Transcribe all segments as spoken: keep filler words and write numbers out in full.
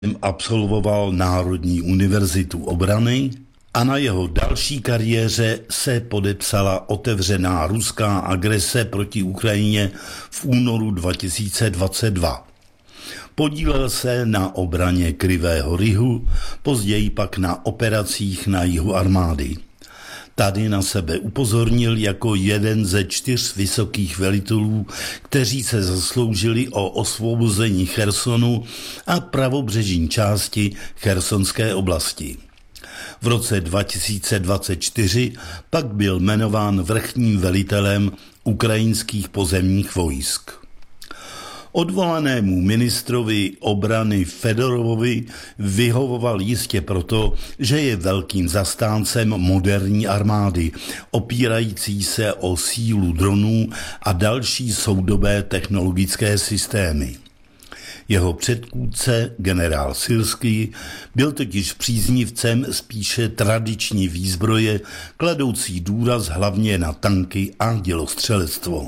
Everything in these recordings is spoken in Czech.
Absolvoval Národní univerzitu obrany a na jeho další kariéře se podepsala otevřená ruská agrese proti Ukrajině v únoru dva tisíce dvacet dva. Podílel se na obraně Krivého Rihu, později pak na operacích na jihu armády. Tady na sebe upozornil jako jeden ze čtyř vysokých velitelů, kteří se zasloužili o osvobození Chersonu a pravobřežní části Chersonské oblasti. V roce dva tisíce dvacet čtyři pak byl jmenován vrchním velitelem ukrajinských pozemních vojsk. Odvolanému ministrovi obrany Fedorovovi vyhovoval jistě proto, že je velkým zastáncem moderní armády, opírající se o sílu dronů a další soudobé technologické systémy. Jeho předchůdce, generál Syrský, byl totiž příznivcem spíše tradiční výzbroje, kladoucí důraz hlavně na tanky a dělostřelectvo.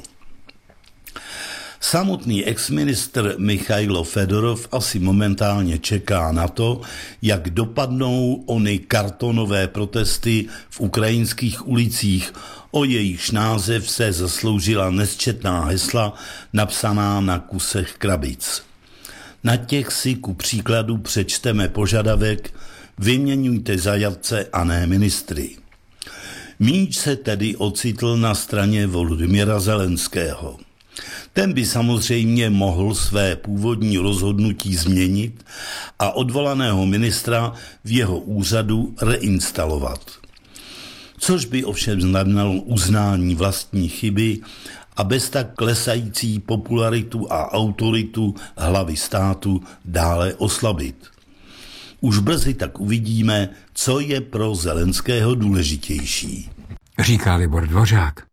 Samotný exministr Michailo Fedorov asi momentálně čeká na to, jak dopadnou ony kartonové protesty v ukrajinských ulicích, o jejichž název se zasloužila nesčetná hesla napsaná na kusech krabic. Na těch si ku příkladu přečteme požadavek: vyměňujte zajatce a ne ministry. Míč se tedy ocitl na straně Volodymyra Zelenského. Ten by samozřejmě mohl své původní rozhodnutí změnit a odvolaného ministra v jeho úřadu reinstalovat. Což by ovšem znamenalo uznání vlastní chyby a bez tak klesající popularitu a autoritu hlavy státu dále oslabit. Už brzy tak uvidíme, co je pro Zelenského důležitější. Říká Libor Dvořák.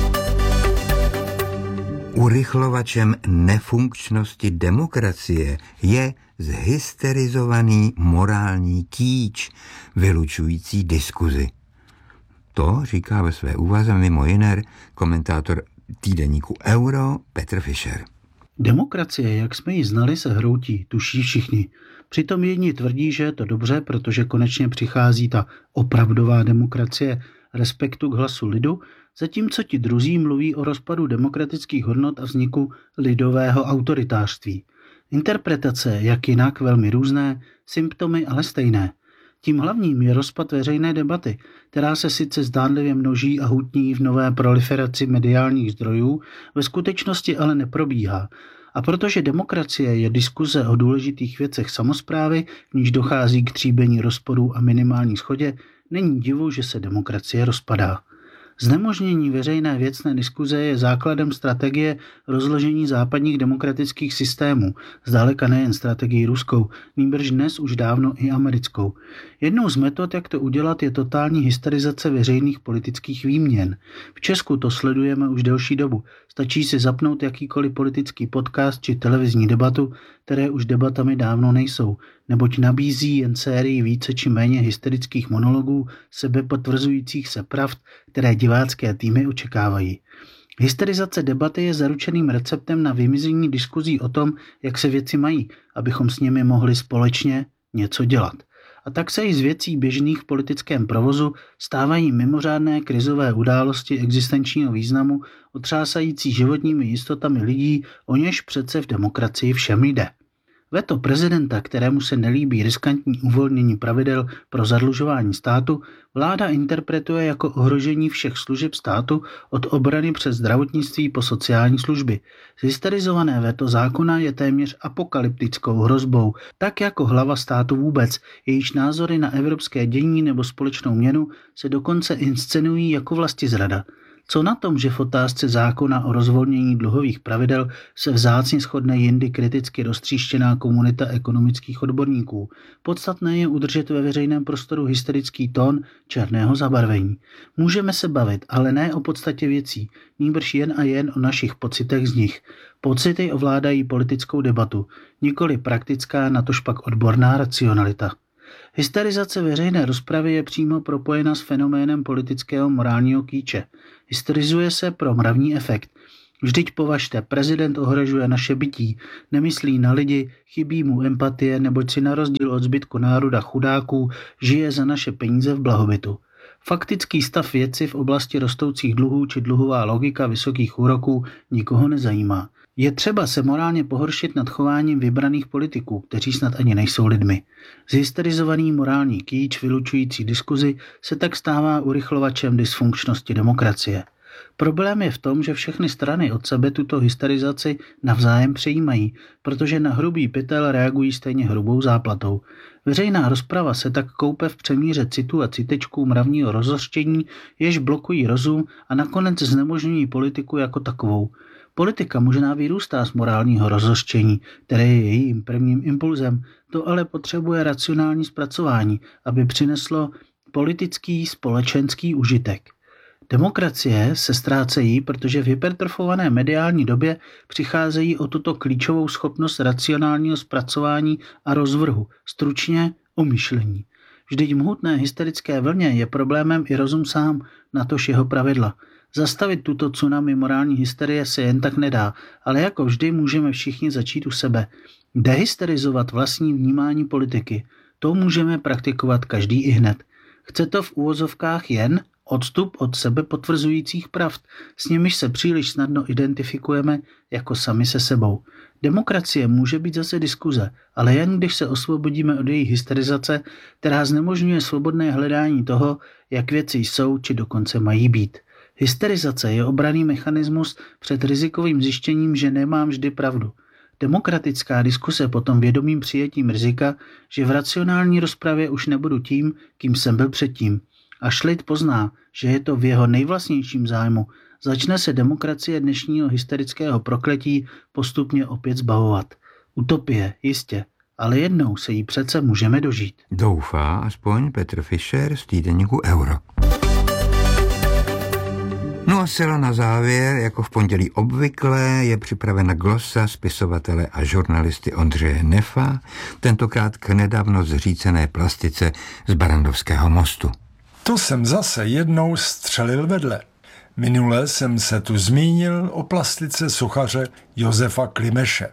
Urychlovačem nefunkčnosti demokracie je zhysterizovaný morální kýč, vylučující diskuzi. To říká ve své úvaze mimo jiné komentátor týdeníku Euro Petr Fischer. Demokracie, jak jsme ji znali, se hroutí, tuší všichni. Přitom jedni tvrdí, že je to dobře, protože konečně přichází ta opravdová demokracie respektu k hlasu lidu, zatímco ti druzí mluví o rozpadu demokratických hodnot a vzniku lidového autoritářství. Interpretace, jak jinak, velmi různé, symptomy ale stejné. Tím hlavním je rozpad veřejné debaty, která se sice zdánlivě množí a hutní v nové proliferaci mediálních zdrojů, ve skutečnosti ale neprobíhá. A protože demokracie je diskuze o důležitých věcech samosprávy, v níž dochází k tříbení rozporů a minimální shodě, není divu, že se demokracie rozpadá. Znemožnění veřejné věcné diskuze je základem strategie rozložení západních demokratických systémů, zdaleka nejen strategii ruskou, nýbrž dnes už dávno i americkou. Jednou z metod, jak to udělat, je totální hysterizace veřejných politických výměn. V Česku to sledujeme už delší dobu. Stačí si zapnout jakýkoliv politický podcast či televizní debatu, které už debatami dávno nejsou, neboť nabízí jen sérii více či méně hysterických monologů, sebepotvrzujících se pravd, které divácké týmy očekávají. Hysterizace debaty je zaručeným receptem na vymizení diskuzí o tom, jak se věci mají, abychom s nimi mohli společně něco dělat. A tak se i z věcí běžných v politickém provozu stávají mimořádné krizové události existenčního významu, otřásající životními jistotami lidí, o něž přece v demokracii všem jde. Veto prezidenta, kterému se nelíbí riskantní uvolnění pravidel pro zadlužování státu, vláda interpretuje jako ohrožení všech služeb státu od obrany přes zdravotnictví po sociální služby. Hysterizované veto zákona je téměř apokalyptickou hrozbou, tak jako hlava státu vůbec, jejíž názory na evropské dění nebo společnou měnu se dokonce inscenují jako vlastizrada. Co na tom, že v otázce zákona o rozvolnění dluhových pravidel se vzácně shodne jindy kriticky roztříštěná komunita ekonomických odborníků? Podstatné je udržet ve veřejném prostoru hysterický tón černého zabarvení. Můžeme se bavit, ale ne o podstatě věcí, nýbrž jen a jen o našich pocitech z nich. Pocity ovládají politickou debatu, nikoli praktická, natožpak odborná racionalita. Hysterizace veřejné rozpravy je přímo propojena s fenoménem politického morálního kýče. Hysterizuje se pro mravní efekt. Vždyť považte, prezident ohrožuje naše bytí, nemyslí na lidi, chybí mu empatie, neboť si na rozdíl od zbytku národa chudáků žije za naše peníze v blahobytu. Faktický stav věci v oblasti rostoucích dluhů či dluhová logika vysokých úroků nikoho nezajímá. Je třeba se morálně pohoršit nad chováním vybraných politiků, kteří snad ani nejsou lidmi. Zhysterizovaný morální kýč vylučující diskuzi se tak stává urychlovačem dysfunkčnosti demokracie. Problém je v tom, že všechny strany od sebe tuto hysterizaci navzájem přejímají, protože na hrubý pytel reagují stejně hrubou záplatou. Veřejná rozprava se tak koupe v přemíře citů a citečků mravního rozhořčení, jež blokují rozum a nakonec znemožňují politiku jako takovou. Politika možná vyrůstá z morálního rozhořčení, které je jejím prvním impulzem, to ale potřebuje racionální zpracování, aby přineslo politický společenský užitek. Demokracie se ztrácejí, protože v hypertrofované mediální době přicházejí o tuto klíčovou schopnost racionálního zpracování a rozvrhu, stručně o myšlení. Vždyť v mohutné hysterické vlně je problémem i rozum sám, natož jeho pravidla. Zastavit tuto tsunami morální hysterie se jen tak nedá, ale jako vždy můžeme všichni začít u sebe. Dehysterizovat vlastní vnímání politiky, to můžeme praktikovat každý i hned. Chce to v úvozovkách jen odstup od sebe potvrzujících pravd, s nimiž se příliš snadno identifikujeme jako sami se sebou. Demokracie může být zase diskuze, ale jen když se osvobodíme od její hysterizace, která znemožňuje svobodné hledání toho, jak věci jsou či dokonce mají být. Hysterizace je obranný mechanismus před rizikovým zjištěním, že nemám vždy pravdu. Demokratická diskuse potom vědomým přijetím rizika, že v racionální rozpravě už nebudu tím, kým jsem byl předtím. Až lid pozná, že je to v jeho nejvlastnějším zájmu, začne se demokracie dnešního hysterického prokletí postupně opět zbavovat. Utopie, jistě, ale jednou se jí přece můžeme dožít. Doufá aspoň Petr Fischer z týdeníku Euro. No a zcela na závěr, jako v pondělí obvykle, je připravena glosa spisovatele a žurnalisty Ondřeje Nefa, tentokrát k nedávno zřícené plastice z Barrandovského mostu. To jsem zase jednou střelil vedle. Minule jsem se tu zmínil o plastice sochaře Josefa Klimeše.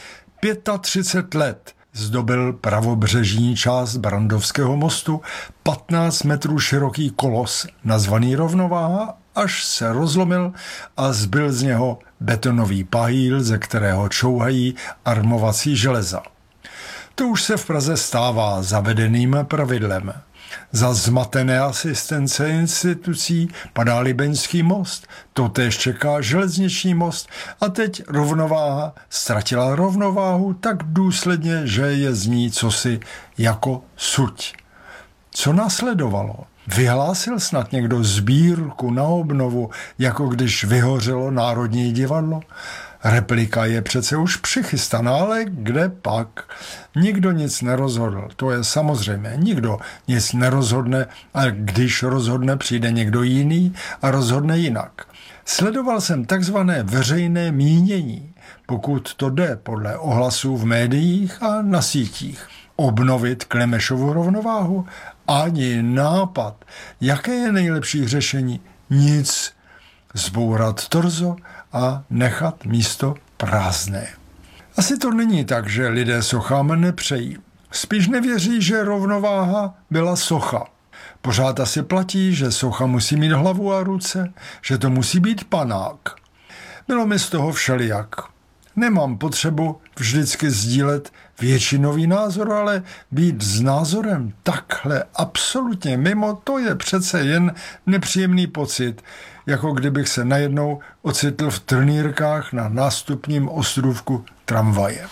třicet pět let zdobil pravobřežní část Barrandovského mostu patnáct metrů široký kolos, nazvaný Rovnováha, až se rozlomil a zbyl z něho betonový pahýl, ze kterého čouhají armovací železa. To už se v Praze stává zavedeným pravidlem. Za zmatené asistence institucí padá Libeňský most, totéž čeká železniční most a teď Rovnováha ztratila rovnováhu tak důsledně, že je z ní cosi jako suť. Co následovalo? Vyhlásil snad někdo sbírku na obnovu, jako když vyhořelo Národní divadlo? Replika je přece už přichystaná, ale kde pak? Nikdo nic nerozhodl, to je samozřejmé. Nikdo nic nerozhodne, a když rozhodne, přijde někdo jiný a rozhodne jinak. Sledoval jsem takzvané veřejné mínění, pokud to jde podle ohlasů v médiích a na sítích. Obnovit Klimešovu rovnováhu? Ani nápad. Jaké je nejlepší řešení? Nic. Zbourat torzo a nechat místo prázdné. Asi to není tak, že lidé sochám nepřejí. Spíš nevěří, že rovnováha byla socha. Pořád asi platí, že socha musí mít hlavu a ruce, že to musí být panák. Bylo mi z toho všelijak. Nemám potřebu vždycky sdílet většinový názor, ale být s názorem takhle absolutně mimo, to je přece jen nepříjemný pocit, jako kdybych se najednou ocitl v trnírkách na nástupním ostrůvku tramvaje.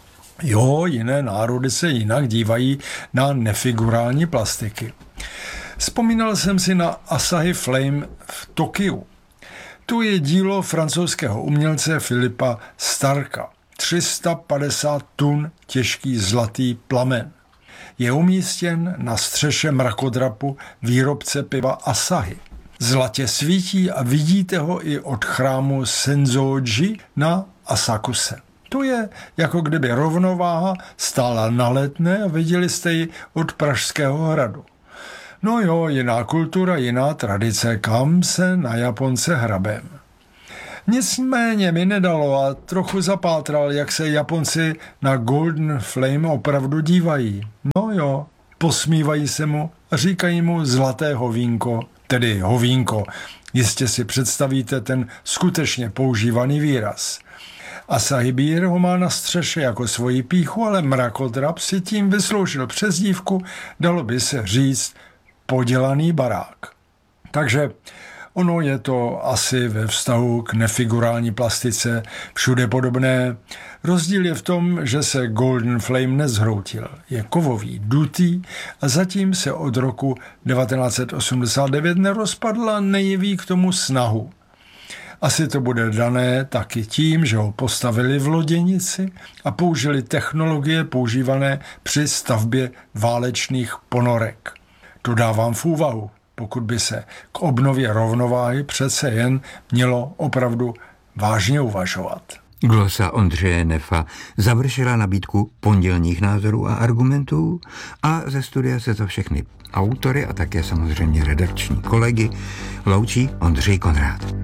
Jo, jiné národy se jinak dívají na nefigurální plastiky. Vzpomínal jsem si na Asahi Flame v Tokiu. Tu je dílo francouzského umělce Filipa Starka. tři sta padesát tun těžký zlatý plamen. Je umístěn na střeše mrakodrapu výrobce piva Asahi. Zlatě svítí a vidíte ho i od chrámu Senzoji na Asakuse. To je, jako kdyby rovnováha stála na Letné a viděli jste ji od Pražského hradu. No jo, jiná kultura, jiná tradice, kam se na Japonce hrabem. Nicméně mi nedalo a trochu zapátral, jak se Japonci na Golden Flame opravdu dívají. No jo, posmívají se mu a říkají mu zlaté hovínko, tedy hovínko. Jistě si představíte ten skutečně používaný výraz. Asahi Beer ho má na střeše jako svoji pýchu, ale mrakodrap si tím vysloužil přezdívku, dalo by se říct, podělaný barák. Takže ono je to asi ve vztahu k nefigurální plastice všude podobné. Rozdíl je v tom, že se Golden Flame nezhroutil. Je kovový, dutý a zatím se od roku devatenáct set osmdesát devět nerozpadla, nejeví k tomu snahu. Asi to bude dané taky tím, že ho postavili v loděnici a použili technologie používané při stavbě válečných ponorek. To dávám v úvahu, pokud by se k obnově rovnováhy přece jen mělo opravdu vážně uvažovat. Glosa Ondřeje Nefa završila nabídku pondělních názorů a argumentů a ze studia se za všechny autory a také samozřejmě redakční kolegy loučí Ondřej Konrád.